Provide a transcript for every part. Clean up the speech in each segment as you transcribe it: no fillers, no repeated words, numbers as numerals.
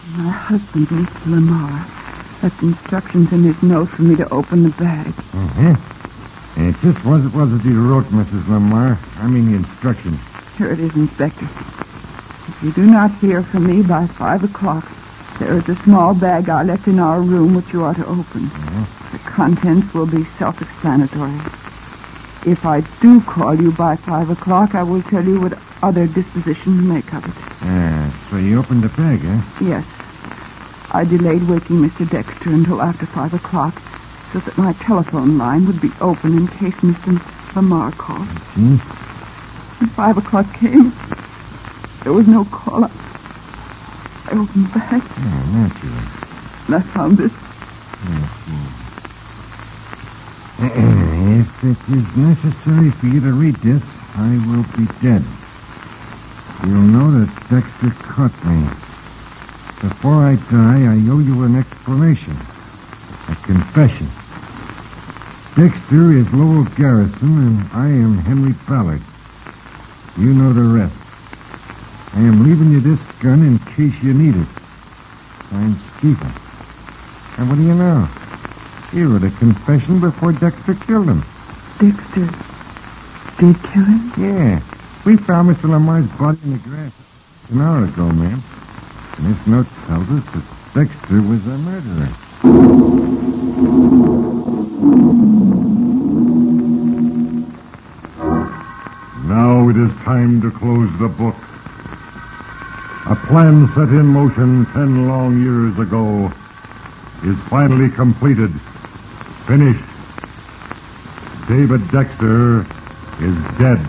My husband, Mr. Lamar, left instructions in his note for me to open the bag. Mm-hmm. And just what was it you wrote, Mrs. Lamar? I mean the instructions. Here it is, Inspector. If you do not hear from me by 5 o'clock, there is a small bag I left in our room which you are to open. Mm-hmm. The contents will be self-explanatory. If I do call you by 5 o'clock, I will tell you what other disposition to make of it. So you opened the bag, eh? Yes. I delayed waking Mr. Dexter until after 5 o'clock so that my telephone line would be open in case Mr. Lamar called. Hmm? When 5 o'clock came, there was no call. I opened the bag. Oh, naturally. And I found this. If it is necessary for you to read this, I will be dead. You'll know that Dexter caught me. Before I die, I owe you an explanation. A confession. Dexter is Lowell Garrison, and I am Henry Ballard. You know the rest. I am leaving you this gun in case you need it. I'm Stephen. And what do you know? You wrote a confession before Dexter killed him. Dexter did kill him? Yeah. We found Mr. Lamar's body in the grass an hour ago, ma'am. And this note tells us that Dexter was a murderer. Now it is time to close the book. A plan set in motion 10 long years ago is finally completed, finished. David Dexter is dead.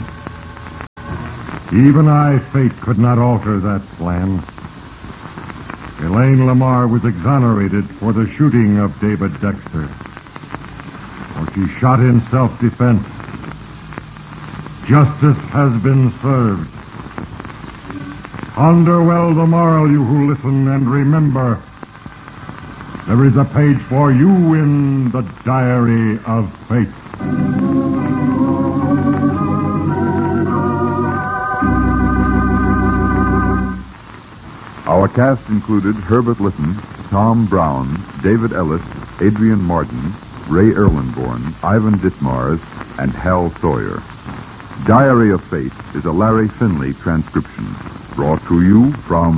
Even I, fate, could not alter that plan. Elaine Lamar was exonerated for the shooting of David Dexter. For she shot in self-defense. Justice has been served. Ponder well the moral, you who listen, and remember, there is a page for you in the Diary of Fate. Our cast included Herbert Litton, Tom Brown, David Ellis, Adrian Martin, Ray Erlenborn, Ivan Ditmars, and Hal Sawyer. Diary of Fate is a Larry Finley transcription, brought to you from